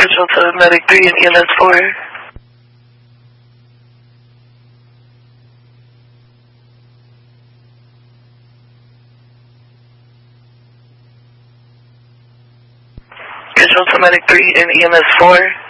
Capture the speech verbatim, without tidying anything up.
scheduled to Medic three and E M S four. Scheduled to Medic three and E M S four.